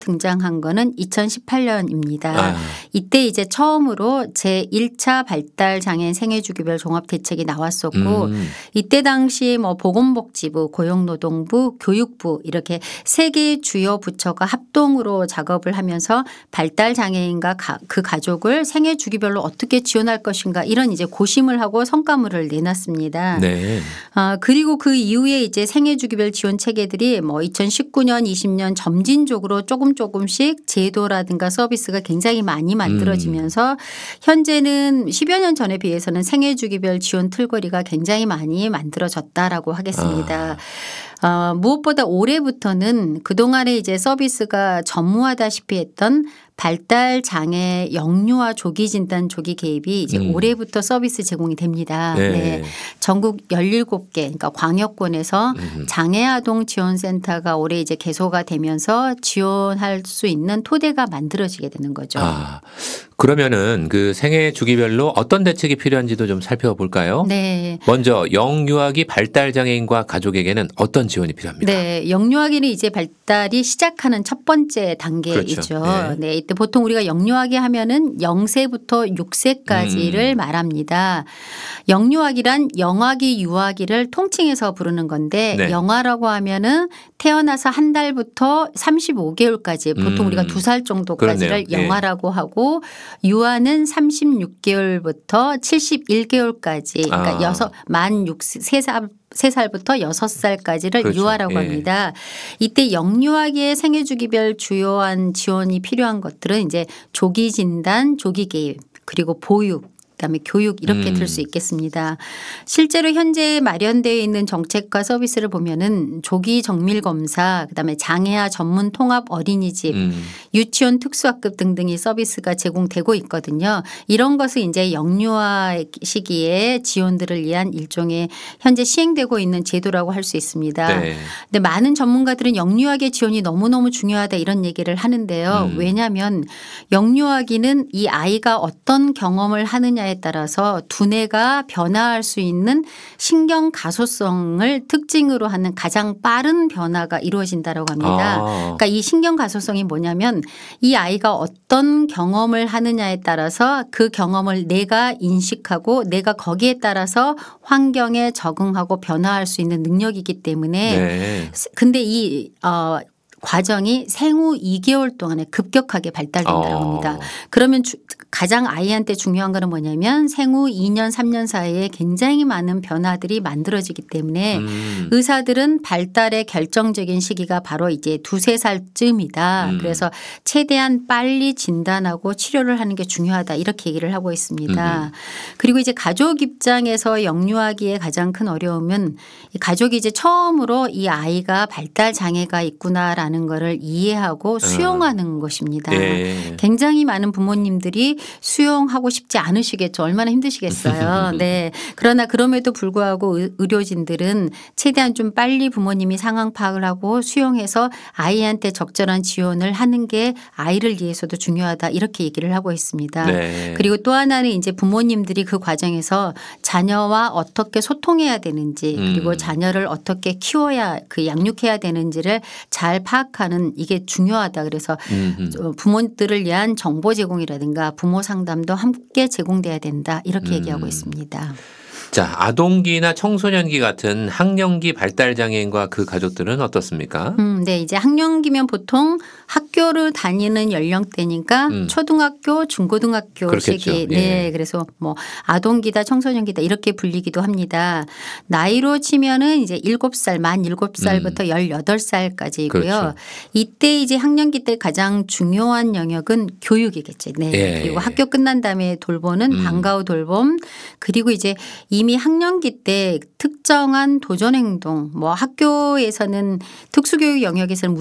등장한 거는 2018년입니다. 아. 이때 이제 처음으로 제1차 발달 장애인 생애 주기별 종합 대책이 나왔었고 이때 당시 뭐 보건복지부, 고용노동부, 교육부 이렇게 세 개의 주요 부처가 합동으로 작업을 하면서 발달 장애인과 그 가족을 생애 주기별로 어떻게 지원할 것인가 이런 이제 고심을 하고 성과물을 내놨습니다. 네. 그리고 그 이후에 이제 생애 주기별 지원 체계들이 뭐 2019년, 20년 점진적으로 조금씩 제도라든가 서비스가 굉장히 많이 만들어지면서 현재는 10여 년 전에 비해서는 생애 주기별 지원 틀거리가 굉장히 많이 만들어졌다라고 하겠습니다. 무엇보다 올해부터는 그동안에 이제 서비스가 전무하다시피 했던 발달 장애 영유아 조기 진단 조기 개입이 이제 올해부터 서비스 제공이 됩니다. 네. 네. 전국 17개 그러니까 광역권에서 장애 아동 지원센터가 올해 이제 개소가 되면서 지원할 수 있는 토대가 만들어지게 되는 거죠. 그러면은 그 생애 주기별로 어떤 대책이 필요한지도 좀 살펴볼까요? 네. 먼저 영유아기 발달 장애인과 가족에게는 어떤 지원이 필요합니까? 네. 영유아기는 이제 발달이 시작하는 첫 번째 단계이죠. 그렇죠. 네. 이때 보통 우리가 영유아기 하면은 0세부터 6세까지를 말합니다. 영유아기란 영아기, 유아기를 통칭해서 부르는 건데 네. 영아라고 하면은 태어나서 한 달부터 35개월까지 보통 우리가 2살 정도까지를 그렇네요. 영아라고 하고 유아는 36개월부터 71개월까지 그러니까 만 3살부터 6살까지를 그렇죠. 유아라고 합니다. 이때 영유아기의 생애 주기별 주요한 지원이 필요한 것들은 이제 조기 진단, 조기 개입 그리고 보육 그다음에 교육 이렇게 들 수 있겠습니다. 실제로 현재 마련되어 있는 정책과 서비스를 보면은 조기 정밀 검사 그다음에 장애아 전문 통합 어린이집 유치원 특수학급 등등의 서비스가 제공되고 있거든요. 이런 것을 이제 영유아 시기에 지원들을 위한 일종의 현재 시행되고 있는 제도라고 할 수 있습니다. 네. 근데 많은 전문가들은 영유아기 지원이 너무너무 중요하다 이런 얘기를 하는데요. 왜냐하면 영유아기는 이 아이가 어떤 경험을 하느냐에 따라서 두뇌가 변화할 수 있는 신경 가소성을 특징으로 하는 가장 빠른 변화가 이루어진다고 합니다. 그러니까 이 신경 가소성이 뭐냐면 이 아이가 어떤 경험을 하느냐에 따라서 그 경험을 내가 인식하고 내가 거기에 따라서 환경에 적응하고 변화할 수 있는 능력이기 때문에 네. 근데 이 과정이 생후 2개월 동안에 급격하게 발달된다고 합니다. 그러면 가장 아이한테 중요한 거는 뭐냐면 생후 2년 3년 사이에 굉장히 많은 변화들이 만들어지기 때문에 의사들은 발달의 결정적인 시기가 바로 이제 2~3살쯤이다. 그래서 최대한 빨리 진단하고 치료를 하는 게 중요하다 이렇게 얘기를 하고 있습니다. 그리고 이제 가족 입장에서 영유아기의 가장 큰 어려움은 이 가족이 이제 처음으로 이 아이가 발달 장애가 있구나라는 거를 이해하고 수용하는 것입니다. 네. 굉장히 많은 부모님들이 수용하고 싶지 않으시겠죠. 얼마나 힘드시겠어요. 네. 그러나 그럼에도 불구하고 의료진들은 최대한 좀 빨리 부모님이 상황 파악을 하고 수용해서 아이한테 적절한 지원을 하는 게 아이를 위해서도 중요하다 이렇게 얘기를 하고 있습니다. 네. 그리고 또 하나는 이제 부모님들이 그 과정에서 자녀와 어떻게 소통해야 되는지 그리고 자녀를 어떻게 키워야 양육해야 되는지를 잘 파악하는 이게 중요하다. 그래서 부모들을 위한 정보 제공이라든가 부모 상담도 함께 제공돼야 된다. 이렇게 얘기하고 있습니다. 자, 아동기나 청소년기 같은 학령기 발달 장애인과 그 가족들은 어떻습니까? 네, 이제 학령기면 보통 학교를 다니는 연령대니까 초등학교, 중고등학교 그렇겠죠. 시기. 네, 그래서 뭐 아동기다, 청소년기다 이렇게 불리기도 합니다. 나이로 치면은 이제 7살, 만 7살부터 18살까지이고요. 그렇죠. 이때 이제 학령기 때 가장 중요한 영역은 교육이겠죠. 네, 예. 그리고 학교 끝난 다음에 돌보는 방과 후 돌봄 그리고 이제 이미 학령기 때 특정한 도전 행동 뭐 학교에서는 특수교육 영역에서는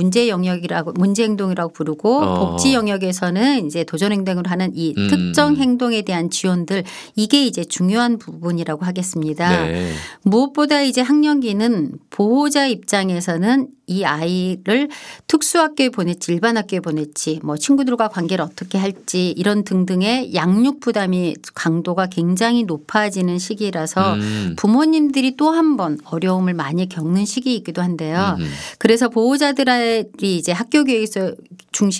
문제 행동이라고 부르고 복지 영역에서는 이제 도전 행동을 하는 이 특정 행동에 대한 지원들 이게 이제 중요한 부분이라고 하겠습니다. 네. 무엇보다 이제 학령기는 보호자 입장에서는 이 아이를 특수학교에 보낼지 일반 학교에 보낼지 뭐 친구들과 관계를 어떻게 할지 이런 등등의 양육 부담이 강도가 굉장히 높아지는 시기라서 따라서 부모님들이 또 한 번 어려움을 많이 겪는 시기이기도 한데요. 그래서 보호자들이 이제 학교 교육에서 중심